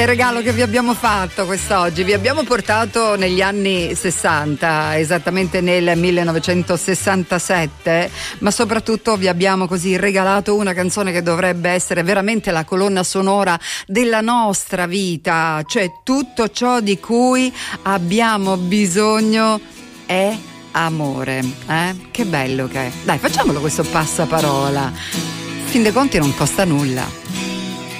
Il regalo che vi abbiamo fatto quest'oggi, vi abbiamo portato negli anni 60, esattamente nel 1967, ma soprattutto vi abbiamo così regalato una canzone che dovrebbe essere veramente la colonna sonora della nostra vita, cioè tutto ciò di cui abbiamo bisogno è amore, Che bello che è. Dai, facciamolo questo passaparola. In fin dei conti non costa nulla.